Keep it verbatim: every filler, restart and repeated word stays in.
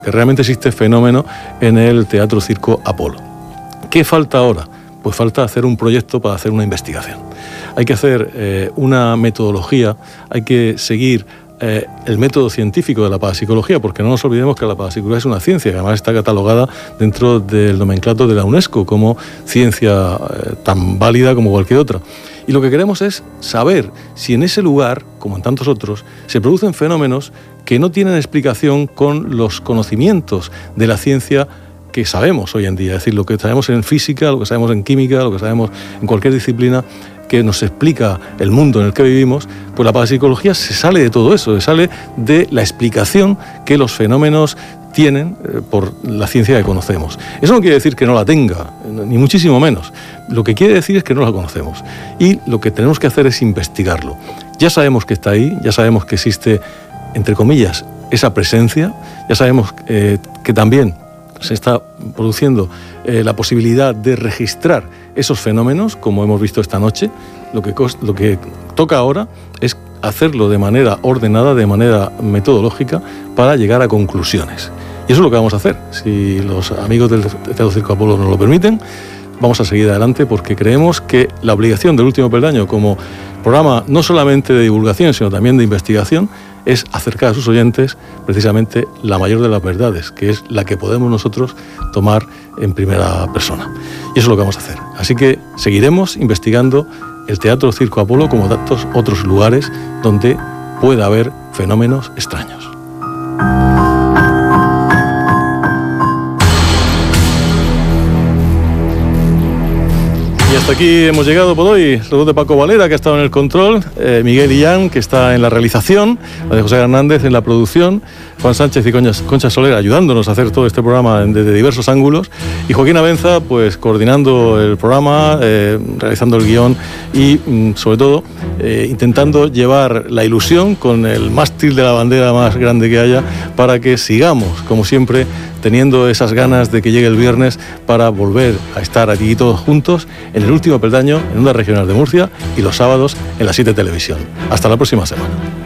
que realmente existe fenómeno en el Teatro Circo Apolo. ¿Qué falta ahora? Pues falta hacer un proyecto para hacer una investigación. Hay que hacer eh, una metodología, hay que seguir eh, el método científico de la parapsicología, porque no nos olvidemos que la parapsicología es una ciencia, que además está catalogada dentro del nomenclato de la UNESCO como ciencia eh, tan válida como cualquier otra. Y lo que queremos es saber si en ese lugar, como en tantos otros, se producen fenómenos que no tienen explicación con los conocimientos de la ciencia que sabemos hoy en día. Es decir, lo que sabemos en física, lo que sabemos en química, lo que sabemos en cualquier disciplina que nos explica el mundo en el que vivimos, pues la parapsicología se sale de todo eso, se sale de la explicación que los fenómenos tienen eh, por la ciencia que conocemos. Eso no quiere decir que no la tenga, ni muchísimo menos. Lo que quiere decir es que no la conocemos. Y lo que tenemos que hacer es investigarlo. Ya sabemos que está ahí, ya sabemos que existe, entre comillas, esa presencia, ya sabemos eh, que también se está produciendo eh, la posibilidad de registrar esos fenómenos, como hemos visto esta noche. Lo que, lo que toca ahora es hacerlo de manera ordenada, de manera metodológica, para llegar a conclusiones. Y eso es lo que vamos a hacer. Si los amigos del Teatro Circo Apolo nos lo permiten, vamos a seguir adelante, porque creemos que la obligación del Último Peldaño, como programa no solamente de divulgación, sino también de investigación, es acercar a sus oyentes precisamente la mayor de las verdades, que es la que podemos nosotros tomar en primera persona. Y eso es lo que vamos a hacer. Así que seguiremos investigando el Teatro Circo Apolo como tantos otros lugares donde pueda haber fenómenos extraños. Y hasta aquí hemos llegado por hoy. Saludos de Paco Valera, que ha estado en el control, eh, Miguel Illán, que está en la realización, la de José Hernández en la producción, Juan Sánchez y Concha, Concha Soler ayudándonos a hacer todo este programa desde diversos ángulos, y Joaquín Abenza pues coordinando el programa, eh, realizando el guión y mm, sobre todo eh, intentando llevar la ilusión con el mástil de la bandera más grande que haya, para que sigamos, como siempre, teniendo esas ganas de que llegue el viernes para volver a estar aquí todos juntos en el Último Peldaño, en Onda Regional de Murcia, y los sábados en la siete Televisión. Hasta la próxima semana.